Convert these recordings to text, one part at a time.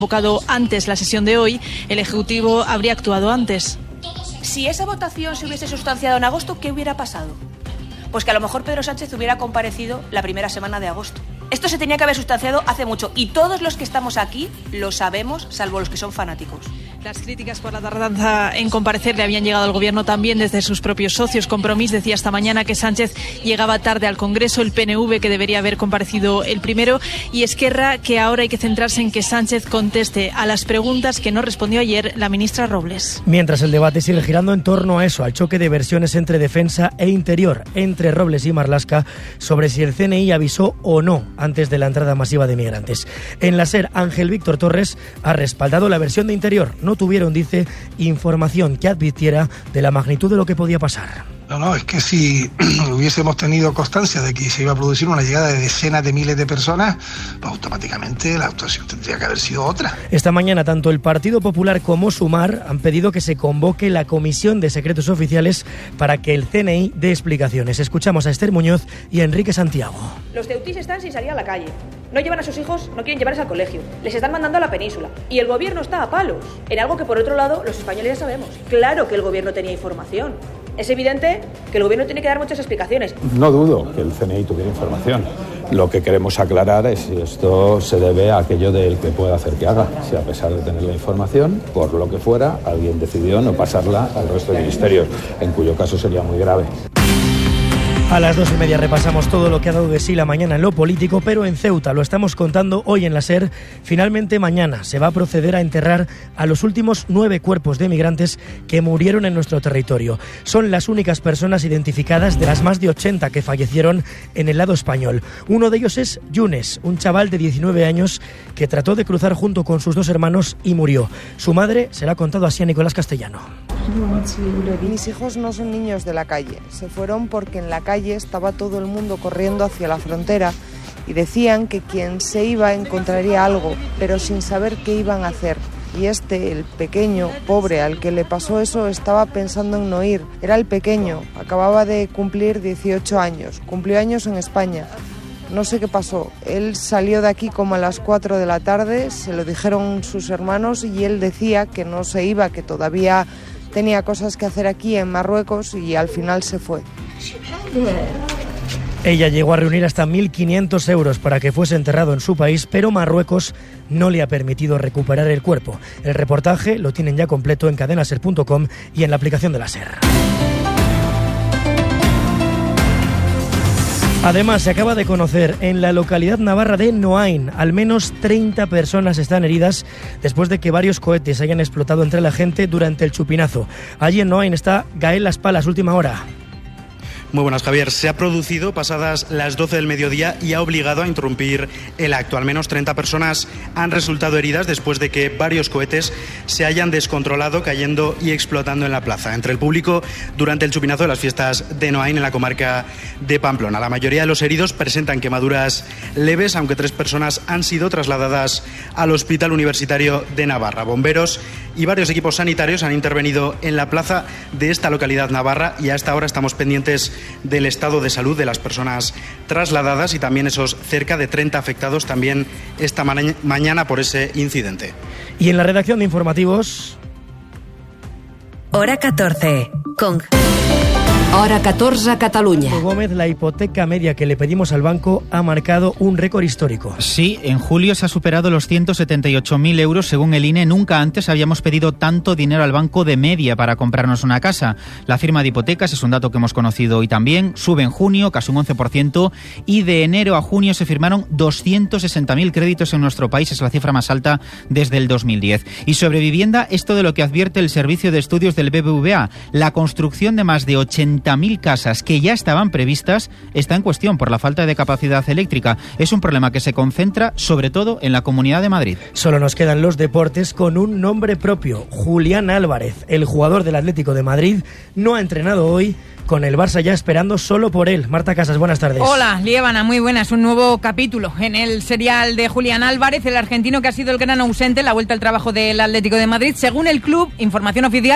convocado antes la sesión de hoy, el Ejecutivo habría actuado antes. Si esa votación se hubiese sustanciado en agosto, ¿qué hubiera pasado? Pues que a lo mejor Pedro Sánchez hubiera comparecido la primera semana de agosto. Esto se tenía que haber sustanciado hace mucho y todos los que estamos aquí lo sabemos, salvo los que son fanáticos. Las críticas por la tardanza en comparecer le habían llegado al Gobierno también desde sus propios socios. Compromís decía esta mañana que Sánchez llegaba tarde al Congreso, el PNV que debería haber comparecido el primero y Esquerra que ahora hay que centrarse en que Sánchez conteste a las preguntas que no respondió ayer la ministra Robles. Mientras el debate sigue girando en torno a eso, al choque de versiones entre Defensa e Interior, entre Robles y Marlaska, sobre si el CNI avisó o no antes de la entrada masiva de migrantes. En la SER, Ángel Víctor Torres ha respaldado la versión de Interior. No tuvieron, dice, información que advirtiera de la magnitud de lo que podía pasar. No, es que si hubiésemos tenido constancia de que se iba a producir una llegada de decenas de miles de personas, pues automáticamente la actuación tendría que haber sido otra. Esta mañana tanto el Partido Popular como Sumar han pedido que se convoque la Comisión de Secretos Oficiales para que el CNI dé explicaciones. Escuchamos a Esther Muñoz y a Enrique Santiago. Los ceutís están sin salir a la calle. No llevan a sus hijos, no quieren llevarles al colegio. Les están mandando a la península. Y el Gobierno está a palos. En algo que por otro lado los españoles ya sabemos. Claro que el Gobierno tenía información. Es evidente que el Gobierno tiene que dar muchas explicaciones. No dudo que el CNI tuviera información. Lo que queremos aclarar es si esto se debe a aquello del que pueda hacer que haga. Si a pesar de tener la información, por lo que fuera, alguien decidió no pasarla al resto de ministerios, en cuyo caso sería muy grave. A las 2:30 repasamos todo lo que ha dado de sí la mañana en lo político, pero en Ceuta, lo estamos contando hoy en la SER, finalmente mañana se va a proceder a enterrar a los últimos 9 cuerpos de migrantes que murieron en nuestro territorio. Son las únicas personas identificadas de las más de 80 que fallecieron en el lado español. Uno de ellos es Yunes, un chaval de 19 años que trató de cruzar junto con sus 2 hermanos y murió. Su madre se lo ha contado así a Nicolás Castellano. Mis hijos no son niños de la calle, se fueron porque en la calle estaba todo el mundo corriendo hacia la frontera y decían que quien se iba encontraría algo, pero sin saber qué iban a hacer. Y el pequeño, pobre, al que le pasó eso, estaba pensando en no ir. Era el pequeño, acababa de cumplir 18 años, cumplió años en España. No sé qué pasó, él salió de aquí como a las 4 de la tarde, se lo dijeron sus hermanos y él decía que no se iba, que todavía tenía cosas que hacer aquí en Marruecos y al final se fue. Ella llegó a reunir hasta 1.500 euros para que fuese enterrado en su país, pero Marruecos no le ha permitido recuperar el cuerpo. El reportaje lo tienen ya completo en cadenaser.com y en la aplicación de la SER. Además, se acaba de conocer en la localidad navarra de Noain, al menos 30 personas están heridas después de que varios cohetes hayan explotado entre la gente durante el chupinazo. Allí en Noain está Gael Las Palas, última hora. Muy buenas, Javier. Se ha producido pasadas las 12 del mediodía y ha obligado a interrumpir el acto. Al menos 30 personas han resultado heridas después de que varios cohetes se hayan descontrolado, cayendo y explotando en la plaza, entre el público durante el chupinazo de las fiestas de Noain en la comarca de Pamplona. La mayoría de los heridos presentan quemaduras leves, aunque 3 personas han sido trasladadas al Hospital Universitario de Navarra. Bomberos y varios equipos sanitarios han intervenido en la plaza de esta localidad navarra y hasta ahora estamos pendientes del estado de salud de las personas trasladadas y también esos cerca de 30 afectados también esta mañana por ese incidente. Y en la redacción de informativos... Hora 14, con... Hora 14, Catalunya. Gómez, la hipoteca media que le pedimos al banco ha marcado un récord histórico. Sí, en julio se ha superado los 178.000 euros según el INE. Nunca antes habíamos pedido tanto dinero al banco de media para comprarnos una casa. La firma de hipotecas es un dato que hemos conocido hoy también. Sube en junio casi un 11% y de enero a junio se firmaron 260.000 créditos en nuestro país. Es la cifra más alta desde el 2010. Y sobre vivienda, esto de lo que advierte el Servicio de Estudios del BBVA. La construcción de más de 80.000 casas que ya estaban previstas está en cuestión por la falta de capacidad eléctrica. Es un problema que se concentra sobre todo en la Comunidad de Madrid. Solo nos quedan los deportes con un nombre propio. Julián Álvarez, el jugador del Atlético de Madrid, no ha entrenado hoy, con el Barça ya esperando solo por él. Marta Casas, buenas tardes. Hola, Liébana, muy buenas. Un nuevo capítulo en el serial de Julián Álvarez, el argentino que ha sido el gran ausente en la vuelta al trabajo del Atlético de Madrid. Según el club, información oficial,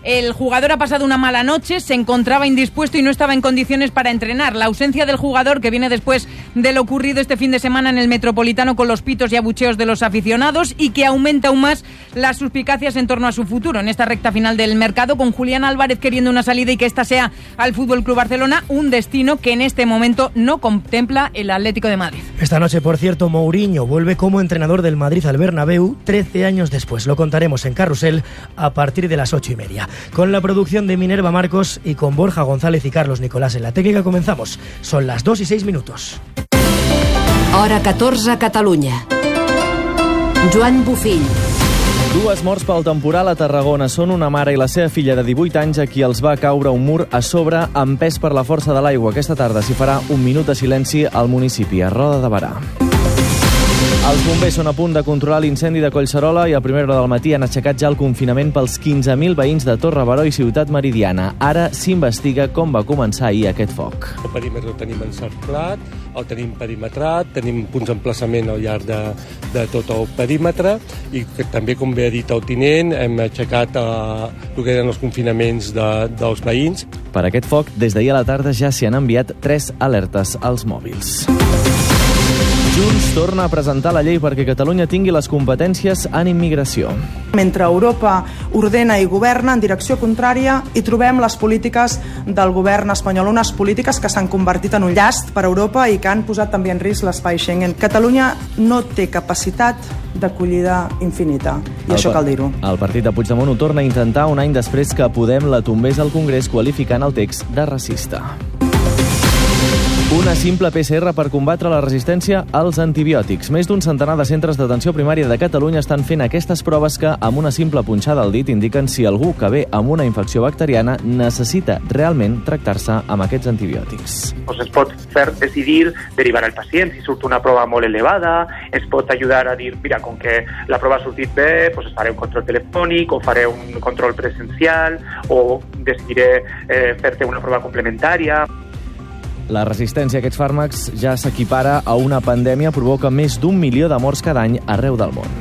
El jugador ha pasado una mala noche, se encontraba indispuesto y no estaba en condiciones para entrenar. La ausencia del jugador, que viene después de lo ocurrido este fin de semana en el Metropolitano con los pitos y abucheos de los aficionados, y que aumenta aún más las suspicacias en torno a su futuro en esta recta final del mercado, con Julián Álvarez queriendo una salida y que esta sea al FC Barcelona, un destino que en este momento no contempla el Atlético de Madrid. Esta noche, por cierto, Mourinho vuelve como entrenador del Madrid al Bernabéu 13 años después. Lo contaremos en Carrusel a partir de las 8:30. Con la producción de Minerva Marcos y con Borja González y Carlos Nicolás en la técnica comenzamos. Son las 2:06. Hora 14 a Catalunya. Joan Bufill. Dues morts pel temporal a Tarragona. Són una mare i la seva filla de 18 anys a qui els va caure un mur a sobre empès per la força de l'aigua. Aquesta tarda s'hi farà un minut de silenci al municipi, a Roda de Berà. Els bombers són a punt de controlar l'incendi de Collserola i a primera hora del matí han aixecat ja el confinament pels 15.000 veïns de Torre-Baró i Ciutat Meridiana. Ara s'investiga com va començar ahir aquest foc. El perímetre el tenim encerclat, el tenim perimetrat, tenim punts d'emplaçament al llarg de tot el perímetre i que també, com bé ha dit el tinent, hem aixecat el que eren els confinaments dels veïns. Per aquest foc, des d'ahir a la tarda ja s'hi han enviat 3 alertes als mòbils. Junts torna a presentar la llei perquè Catalunya tingui les competències en immigració. Mentre Europa ordena i governa en direcció contrària, hi trobem les polítiques del govern espanyol, unes polítiques que s'han convertit en un llast per a Europa i que han posat també en risc l'espai Schengen. Catalunya no té capacitat d'acollida infinita, i això cal dir-ho. El partit de Puigdemont ho torna a intentar un any després que Podem la tombés al Congrés qualificant el text de racista. Una simple PCR per combatre la resistència als antibiòtics. Més d'un centenar de centres d'atenció primària de Catalunya estan fent aquestes proves que, amb una simple punxada al dit, indiquen si algú que ve amb una infecció bacteriana necessita realment tractar-se amb aquests antibiòtics. Es pot fer decidir derivar el pacient si surt una prova molt elevada, es pot ajudar a dir, mira, com que la prova ha sortit bé, pues faré un control telefònic o faré un control presencial o decidiré fer-te una prova complementària. La resistència a aquests fàrmacs ja s'equipara a una pandèmia, provoca més d'1 milió de morts cada any arreu del món.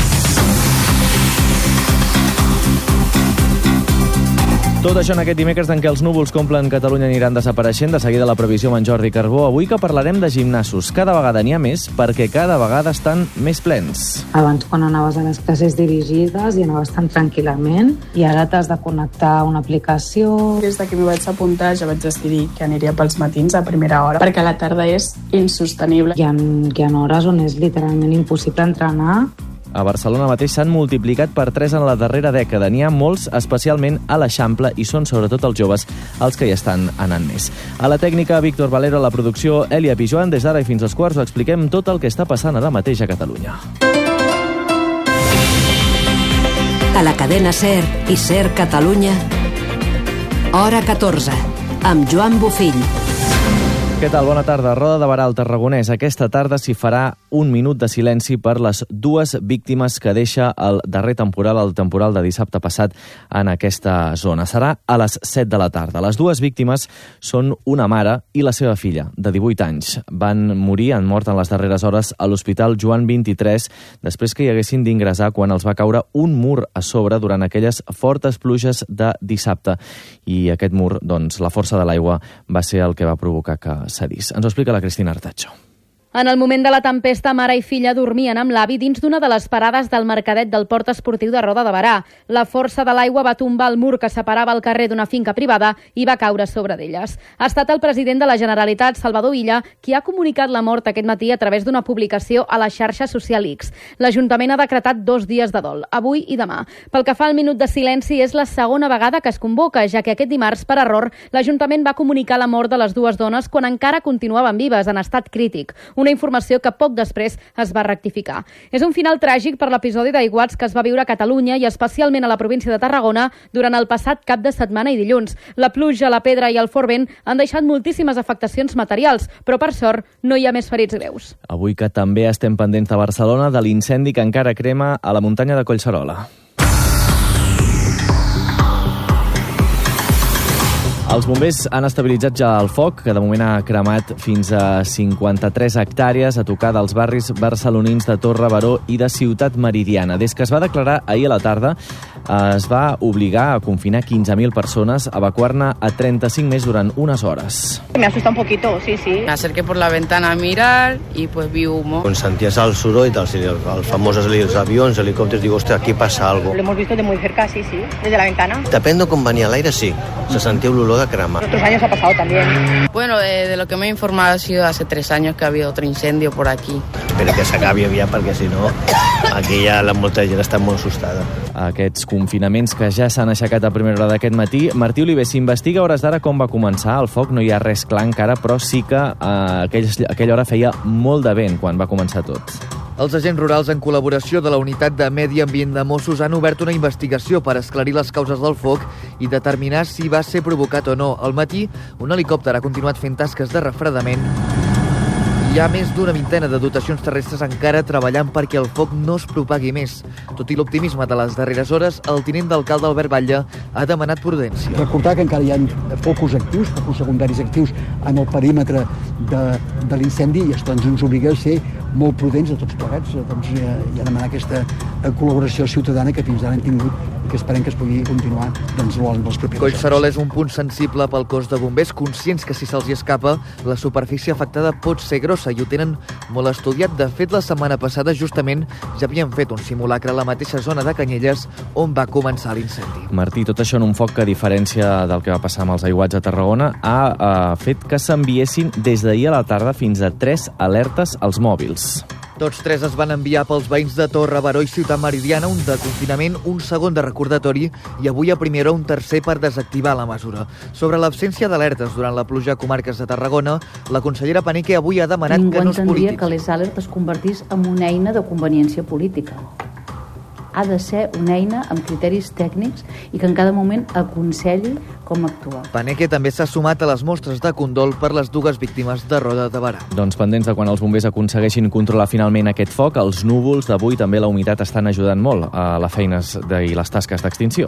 Tot això en aquest dimecres en què els núvols que omplen Catalunya aniran desapareixent. De seguida la previsió amb en Jordi Carbó. Avui que parlarem de gimnasos. Cada vegada n'hi ha més perquè cada vegada estan més plens. Abans, quan anaves a les classes dirigides i anaves tan tranquil·lament, i ara t'has de connectar a una aplicació. Des que m'hi vaig apuntar ja vaig decidir que aniria pels matins a primera hora, perquè la tarda és insostenible. Hi ha hores on és literalment impossible entrenar. A Barcelona mateix s'han multiplicat per 3 en la darrera dècada. N'hi ha molts, especialment a l'Eixample, i són sobretot els joves els que hi estan anant més. A la tècnica, Víctor Valero, a la producció, Elia Pijoan. Des d'ara i fins als quarts ho expliquem tot el que està passant ara mateix a Catalunya. A la cadena SER i SER Catalunya, Hora 14, amb Joan Bufill. Què tal? Bona tarda. Roda de Berà, al Tarragonès. Aquesta tarda s'hi farà un minut de silenci per les 2 víctimes que deixa el darrer temporal, el temporal de dissabte passat, en aquesta zona. Serà a les 7 de la tarda. Les 2 víctimes són una mare i la seva filla, de 18 anys. Han mort en les darreres hores a l'Hospital Joan 23, després que hi haguessin d'ingressar quan els va caure un mur a sobre durant aquelles fortes pluges de dissabte. I aquest mur, doncs, la força de l'aigua va ser el que va provocar que cedís. Ens ho explica la Cristina Artacho. En el moment de la tempesta, mare i filla dormien amb l'avi dins d'una de les parades del mercadet del port esportiu de Roda de Berà. La força de l'aigua va tombar el mur que separava el carrer d'una finca privada i va caure sobre d'elles. Ha estat el president de la Generalitat, Salvador Illa, qui ha comunicat la mort aquest matí a través d'una publicació a la xarxa social X. L'Ajuntament ha decretat 2 dies de dol, avui i demà. Pel que fa al minut de silenci, és la segona vegada que es convoca, ja que aquest dimarts, per error, l'Ajuntament va comunicar la mort de les 2 dones quan encara continuaven vives en estat crític. Una informació que poc després es va rectificar. És un final tràgic per l'episodi d'aiguats que es va viure a Catalunya i especialment a la província de Tarragona durant el passat cap de setmana i dilluns. La pluja, la pedra i el fort vent han deixat moltíssimes afectacions materials, però per sort no hi ha més ferits greus. Avui que també estem pendents de Barcelona de l'incendi que encara crema a la muntanya de Collserola. Els bombers han estabilitzat ja el foc, que de moment ha cremat fins a 53 hectàrees a tocar dels barris barcelonins de Torre Baró i de Ciutat Meridiana. Des que es va declarar ahir a la tarda, es va obligar a confinar 15.000 persones, a evacuar-ne a 35 més durant unes hores. Me asusta un poquito, sí. Me acerqué por la ventana a mirar y pues vi humo. Quan senties el soroll dels famosos avions, helicòpters, digo, ostres, aquí passa algo. Lo hemos visto de muy cerca, sí, desde la ventana. Depèn de com venia l'aire, sí. Se sentia l'olor de crema. Otros años ha pasado también. Bueno, de lo que me he informado ha sido hace 3 años que ha habido otro incendio por aquí. Espero que s'acabi aviat, perquè si no, aquí ja molta gent està molt assustada. Aquests confinaments que ja s'han aixecat a primera hora d'aquest matí. Martí Oliver, s'investiga a hores d'ara com va començar el foc. No hi ha res clar encara, però sí que a aquella hora feia molt de vent quan va començar tot. Els agents rurals, en col·laboració de la Unitat de Medi Ambient de Mossos, han obert una investigació per esclarir les causes del foc i determinar si va ser provocat o no. Al matí, un helicòpter ha continuat fent tasques de refredament. Hi ha més d'una vintena de dotacions terrestres encara treballant perquè el foc no es propagui més. Tot i l'optimisme de les darreres hores, el tinent d'alcalde Albert Batlle ha demanat prudència. Recordar que encara hi ha focus actius, focus secundaris actius en el perímetre de l'incendi i això ens obliga a ser molt prudents a tots plegats i a demanar aquesta col·laboració ciutadana que fins ara hem tingut i que esperem que es pugui continuar en els propers anys. Collserola és un punt sensible pel cos de bombers, conscients que si se'ls escapa, la superfície afectada pot ser grossa i ho tenen molt estudiat. De fet, la setmana passada justament ja havien fet un simulacre a la mateixa zona de Canyelles on va començar l'incendi. Martí, tot això en un foc que, a diferència del que va passar amb els aiguats a Tarragona, ha fet que s'enviessin des d'ahir a la tarda fins a 3 alertes als mòbils. Tots 3 es van enviar pels veïns de Torre Baró i Ciutat Meridiana, un de confinament, un segon de recordatori i avui a primera un tercer per desactivar la mesura. Sobre l'absència d'alertes durant la pluja a comarques de Tarragona, la consellera Paneque avui ha demanat que no es polititzi. Ningú entendria que les alertes es convertís en una eina de conveniència política. Ha de ser una eina amb criteris tècnics i que en cada moment aconselli com actuar. Paneque també s'ha sumat a les mostres de condol per les 2 víctimes de Roda de Barà. Doncs pendents de quan els bombers aconsegueixin controlar finalment aquest foc, els núvols d'avui també la humitat estan ajudant molt a les feines i les tasques d'extinció.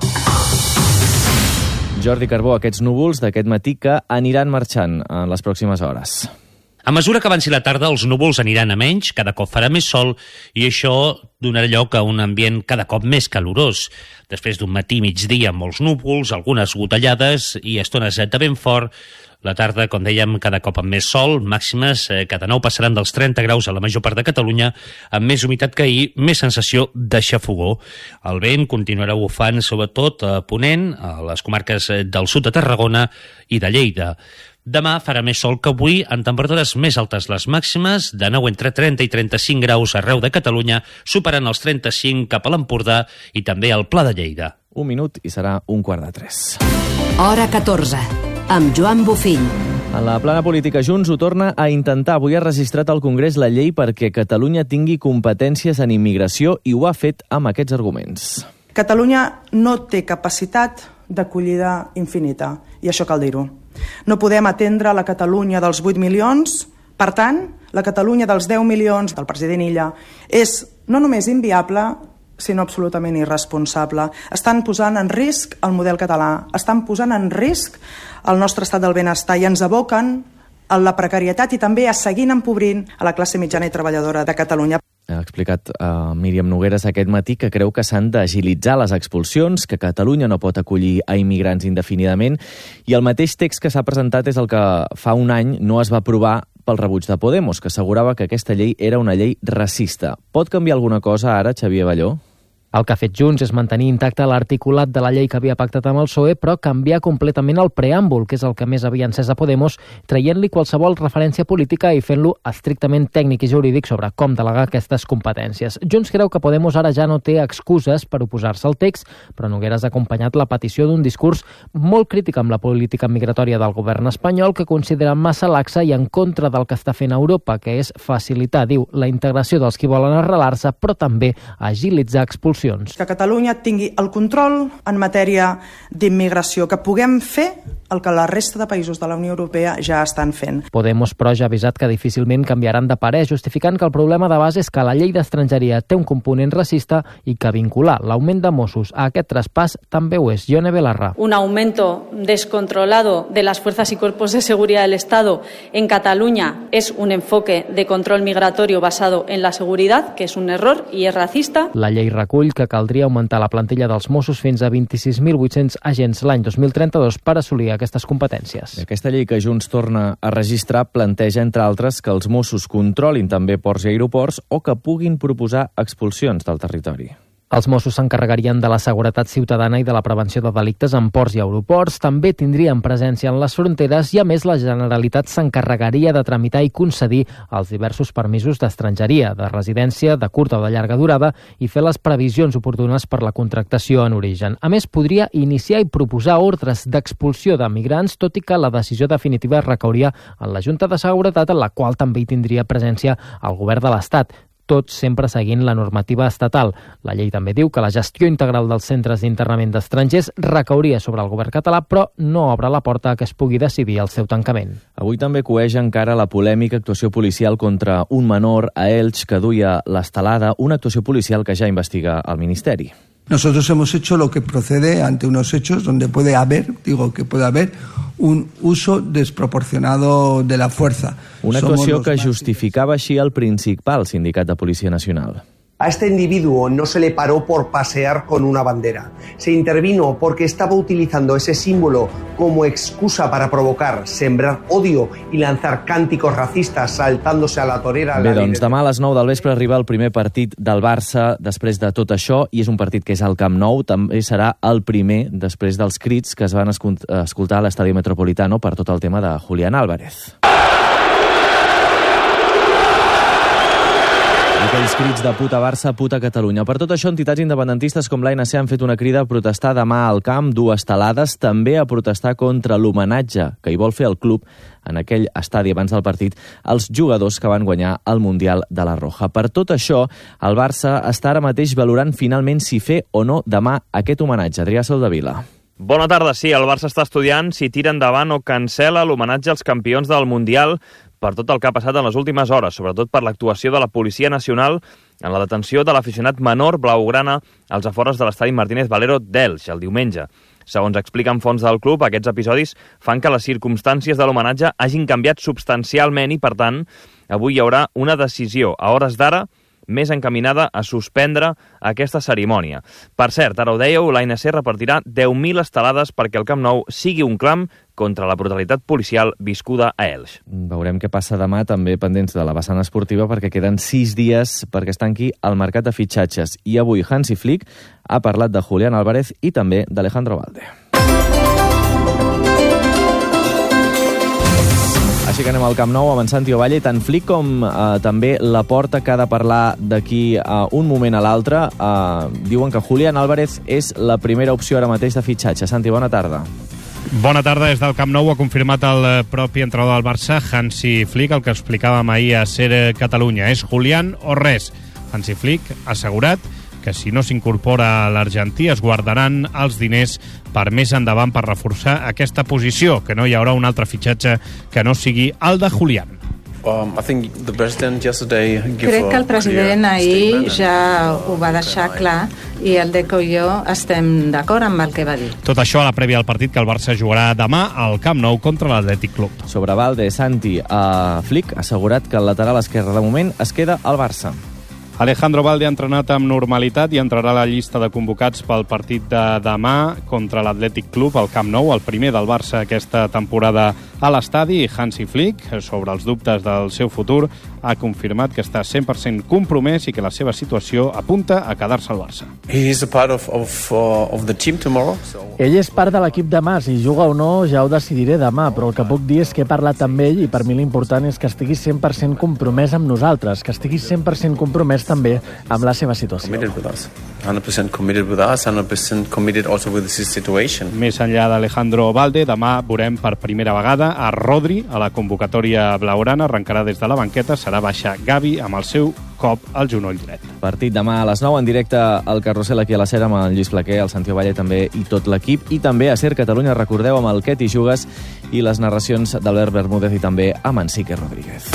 Jordi Carbó, aquests núvols d'aquest matí que aniran marxant en les pròximes hores. A mesura que avanci la tarda, els núvols aniran a menys, cada cop farà més sol i això donarà lloc a un ambient cada cop més calorós. Després d'un matí migdia amb molts núvols, algunes gotellades i estones de vent fort, la tarda, com dèiem, cada cop amb més sol, màximes que de nou passaran dels 30 graus a la major part de Catalunya, amb més humitat que ahir, més sensació de xafogó. El vent continuarà bufant sobretot a Ponent, a les comarques del sud de Tarragona i de Lleida. Demà farà més sol que avui, en temperatures més altes les màximes, de nou entre 30 i 35 graus arreu de Catalunya, superant els 35 cap a l'Empordà i també al Pla de Lleida. Un minut i serà 2:45. Hora 14, amb Joan Bofill. En la plana política, Junts ho torna a intentar. Avui ha registrat al Congrés la llei perquè Catalunya tingui competències en immigració i ho ha fet amb aquests arguments. Catalunya no té capacitat d'acollida infinita, i això cal dir-ho. No podem atendre la Catalunya dels 8 milions, per tant, la Catalunya dels 10 milions del president Illa és no només inviable, sinó absolutament irresponsable. Estan posant en risc el model català, estan posant en risc el nostre estat del benestar i ens aboquen a la precarietat i també a seguir empobrint a la classe mitjana i treballadora de Catalunya. Ha explicat Míriam Nogueras aquest matí que creu que s'han d'agilitzar les expulsions, que Catalunya no pot acollir a immigrants indefinidament, i el mateix text que s'ha presentat és el que fa un any no es va aprovar pel rebuig de Podemos, que assegurava que aquesta llei era una llei racista. Pot canviar alguna cosa ara, Xavier Balló? El que ha fet Junts és mantenir intacte l'articulat de la llei que havia pactat amb el PSOE, però canviar completament el preàmbul, que és el que més havia encès a Podemos, traient-li qualsevol referència política i fent-lo estrictament tècnic i jurídic sobre com delegar aquestes competències. Junts creu que Podemos ara ja no té excuses per oposar-se al text, però Nogueras ha acompanyat la petició d'un discurs molt crític amb la política migratòria del govern espanyol, que considera massa laxa i en contra del que està fent Europa, que és facilitar, diu, la integració dels qui volen arrelar-se, però també agilitzar expulsions expulsions. Que Catalunya tingui el control en matèria d'immigració, que puguem fer el que la resta de països de la Unió Europea ja estan fent. Podemos, però, ja ha avisat que difícilment canviaran de parer, justificant que el problema de base és que la llei d'estrangeria té un component racista i que vincular l'augment de Mossos a aquest traspàs també ho és. Ione Belarra. Un aumento descontrolado de las fuerzas y cuerpos de seguridad del Estado en Cataluña es un enfoque de control migratorio basado en la seguridad, que es un error y es racista. La llei recull que caldria augmentar la plantilla dels Mossos fins a 26.800 agents l'any 2032 per assolir aquestes competències. Aquesta llei que Junts torna a registrar planteja, entre altres, que els Mossos controlin també ports i aeroports o que puguin proposar expulsions del territori. Els Mossos s'encarregarien de la seguretat ciutadana i de la prevenció de delictes en ports i aeroports, també tindrien presència en les fronteres i, a més, la Generalitat s'encarregaria de tramitar i concedir els diversos permisos d'estrangeria, de residència, de curta o de llarga durada i fer les previsions oportunes per la contractació en origen. A més, podria iniciar i proposar ordres d'expulsió de migrants, tot i que la decisió definitiva recauria en la Junta de Seguretat, en la qual també hi tindria presència el govern de l'Estat, tot sempre seguint la normativa estatal. La llei també diu que la gestió integral dels centres d'internament d'estrangers recauria sobre el govern català, però no obre la porta a que es pugui decidir el seu tancament. Avui també coeix encara la polèmica actuació policial contra un menor a Elx que duia l'estelada, una actuació policial que ja investiga el Ministeri. Nosotros hemos hecho lo que procede ante unos hechos donde puede haber un uso desproporcionado de la fuerza. Una actuació que justificava així el principal sindicat de Policia Nacional. A este individuo no se le paró por pasear con una bandera. Se intervino porque estaba utilizando ese símbolo como excusa para provocar, sembrar odio y lanzar cánticos racistas saltándose a la torera. Bé, doncs demà a les 9 del vespre arriba el primer partit del Barça després de tot això, i és un partit que és al Camp Nou, també serà el primer després dels crits que es van escoltar a l'Estadi Metropolitano per tot el tema de Julián Álvarez. Aquells crits de puta Barça, puta Catalunya. Per tot això, entitats independentistes com l'ANC han fet una crida a protestar demà al camp, dur estelades, també a protestar contra l'homenatge que hi vol fer el club en aquell estadi abans del partit als jugadors que van guanyar el Mundial de la Roja. Per tot això, el Barça està ara mateix valorant finalment si fer o no demà aquest homenatge. Adrià Soldevila. Bona tarda, sí. El Barça està estudiant si tira endavant o cancela l'homenatge als campions del Mundial per tot el que ha passat en les últimes hores, sobretot per l'actuació de la Policia Nacional en la detenció de l'aficionat menor blaugrana als afores de l'estadi Martínez Valero d'Elx el diumenge. Segons expliquen fonts del club, aquests episodis fan que les circumstàncies de l'homenatge hagin canviat substancialment i, per tant, avui hi haurà una decisió a hores d'ara més encaminada a suspendre aquesta cerimònia. Per cert, ara ho dèieu, l'ANC repartirà 10.000 estelades perquè el Camp Nou sigui un clam contra la brutalitat policial viscuda a Elx. Veurem què passa demà, també pendents de la vessant esportiva, perquè queden 6 dies perquè es tanqui el mercat de fitxatges. I avui Hansi Flick ha parlat de Julián Álvarez i també d'Alejandro Valde. Així que anem al Camp Nou avançant, Tio Valle. Tant Flick com també Laporta, que ha de parlar d'aquí un moment a l'altre, diuen que Julián Álvarez és la primera opció ara mateix de fitxatge. Santi, bona tarda. Bona tarda des del Camp Nou. Ho ha confirmat el propi entrenador del Barça, Hansi Flick, el que explicàvem ahir a Ser Catalunya. És Julián o res. Hansi Flick ha assegurat que si no s'incorpora a l'argentí es guardaran els diners per més endavant per reforçar aquesta posició, que no hi haurà un altre fitxatge que no sigui el de Julián. Crec que el president ahir ja ho va deixar clar i el Deco i jo estem d'acord amb el que va dir. Tot això a la prèvia del partit que el Barça jugarà demà al Camp Nou contra l'Atlètic Club. Sobre Valde, Santi, Flick ha assegurat que el lateral esquerre de moment es queda al Barça. Alejandro Valde ha entrenat amb normalitat i entrarà a la llista de convocats pel partit de demà contra l'Atlètic Club al Camp Nou, el primer del Barça aquesta temporada a l'estadi. Hansi Flick, sobre els dubtes del seu futur, ha confirmat que està 100% compromès i que la seva situació apunta a quedar-se al Barça. Ell és part de l'equip demà. Si juga o no ja ho decidiré demà, però el que puc dir és que he parlat amb ell i per mi l'important és que estigui 100% compromès amb nosaltres, que estigui 100% compromès també amb la seva situació. 100% committed with us, 100% committed also with this situation. Més enllà d'Alejandro Valde, demà veurem per primera vegada a Rodri a la convocatòria blaugrana. Arrencarà des de la banqueta, serà baixa Gavi amb el seu cop al genoll dret. Partit demà a les 9 en directe al Carrusel aquí a la SER amb el Lluís Flaquer, el Santiago Valle també i tot l'equip, i també a SER Catalunya, recordeu, amb el Queti Jugues i les narracions d'Albert Bermúdez i també amb en Sique Rodríguez.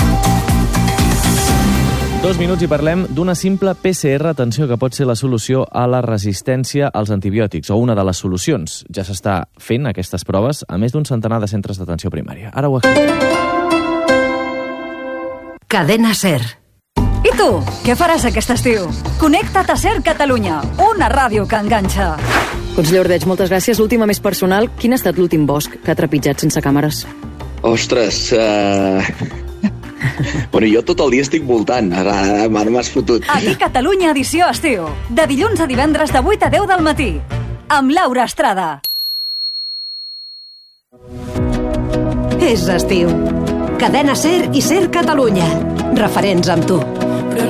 2 minuts i parlem d'una simple PCR, atenció, que pot ser la solució a la resistència als antibiòtics, o una de les solucions. Ja s'està fent aquestes proves a més d'un centenar de centres d'atenció primària. Ara ho explicarem. Cadena SER. I tu, què faràs aquest estiu? Connecta't a SER Catalunya, una ràdio que enganxa. Conseller Ordeig, moltes gràcies. L'última més personal, quin ha estat l'últim bosc que ha trepitjat sense càmeres? Ostres, bueno, jo tot el dia estic voltant. Ara m'has fotut. Aquí Catalunya edició estiu. De dilluns a divendres de 8 a 10 del matí. Amb Laura Estrada. És estiu. Cadena SER i SER Catalunya. Referents amb tu.